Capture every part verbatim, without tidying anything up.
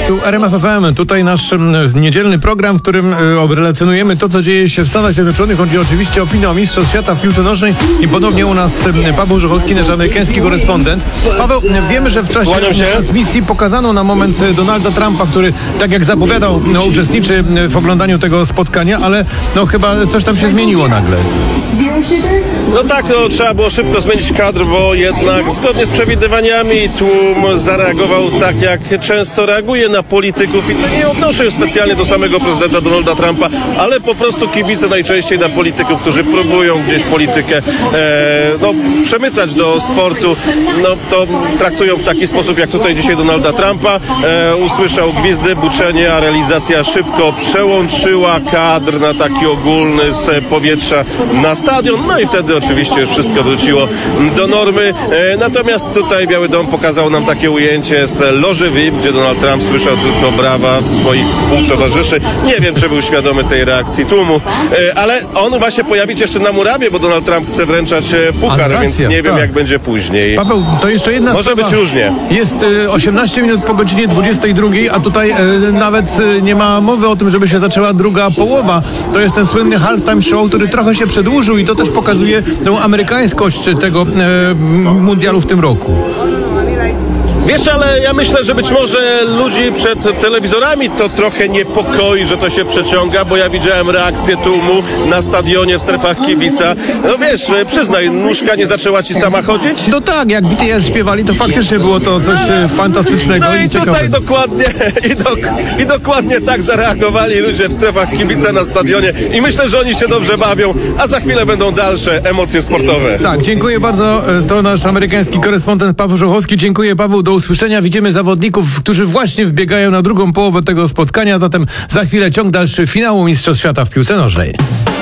Tu R M F F M, tutaj nasz m, niedzielny program, w którym y, relacjonujemy to, co dzieje się w Stanach Zjednoczonych. Chodzi oczywiście o finał Mistrzostw Świata w piłce nożnej i ponownie u nas y, Paweł Żuchowski, nasz amerykański korespondent. Paweł, y, wiemy, że w czasie transmisji pokazano na moment y, Donalda Trumpa, który, tak jak zapowiadał, no, uczestniczy y, w oglądaniu tego spotkania, ale no chyba coś tam się zmieniło nagle. No tak, no, trzeba było szybko zmienić kadr, bo jednak zgodnie z przewidywaniami tłum zareagował tak, jak często reaguje na polityków i to nie odnoszę się specjalnie do samego prezydenta Donalda Trumpa, ale po prostu kibice najczęściej na polityków, którzy próbują gdzieś politykę e, no, przemycać do sportu, no to traktują w taki sposób, jak tutaj dzisiaj Donalda Trumpa. E, usłyszał gwizdy, buczenie, a realizacja szybko przełączyła kadr na taki ogólny z powietrza na stadion, no i wtedy oczywiście już wszystko wróciło do normy. E, natomiast tutaj Biały Dom pokazał nam takie ujęcie z loży V I P, gdzie Donald Trump słyszał tylko brawa swoich współtowarzyszy. Nie wiem, czy był świadomy tej reakcji tłumu, e, ale on ma się pojawić jeszcze na murawie, bo Donald Trump chce wręczać puchar, racja, więc nie wiem, tak. jak będzie później. Paweł, to jeszcze jedna Może sprawa. być różnie. Jest y, osiemnaście minut po godzinie dwudziestej drugiej, a tutaj y, nawet y, nie ma mowy o tym, żeby się zaczęła druga połowa. To jest ten słynny halftime show, który trochę się przedłużył i to też pokazuje tę amerykańskość tego y, mundialu w tym roku. Wiesz, ale ja myślę, że być może ludzi przed telewizorami to trochę niepokoi, że to się przeciąga, bo ja widziałem reakcję tłumu na stadionie w strefach kibica. No wiesz, przyznaj, nóżka nie zaczęła ci sama chodzić? No tak, jak B T S śpiewali, to faktycznie było to coś e, fantastycznego No i i tutaj ciekawego. dokładnie, i, do, i dokładnie tak zareagowali ludzie w strefach kibica na stadionie i myślę, że oni się dobrze bawią, a za chwilę będą dalsze emocje sportowe. Tak, dziękuję bardzo. E, To nasz amerykański korespondent Paweł Żuchowski. Dziękuję, Paweł, do usłyszenia. Widzimy zawodników, którzy właśnie wbiegają na drugą połowę tego spotkania, zatem za chwilę ciąg dalszy finału Mistrzostw Świata w piłce nożnej.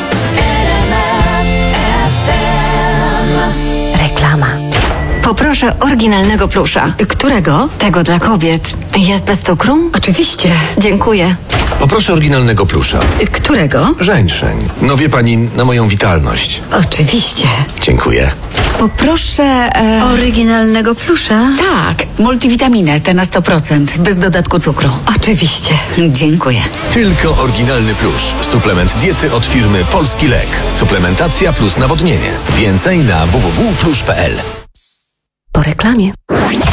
Reklama. Poproszę oryginalnego plusza. Którego? Tego dla kobiet. Jest bez cukru? Oczywiście. Dziękuję. Poproszę oryginalnego plusza. Którego? Żeńszeń. No wie pani, na moją witalność. Oczywiście. Dziękuję. Poproszę... E... Oryginalnego plusza? Tak, multivitaminę, te na sto procent, bez dodatku cukru. Oczywiście. Dziękuję. Tylko oryginalny plusz. Suplement diety od firmy Polski Lek. Suplementacja plus nawodnienie. Więcej na w w w kropka plusz kropka p l. Po reklamie.